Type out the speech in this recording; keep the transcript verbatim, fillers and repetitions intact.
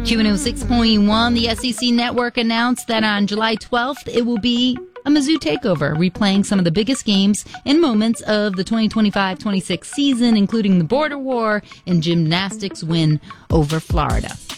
Q one oh six point one, the S E C Network announced that on July twelfth, it will be a Mizzou takeover, replaying some of the biggest games and moments of the twenty twenty-five twenty-six season, including the border war and gymnastics win over Florida.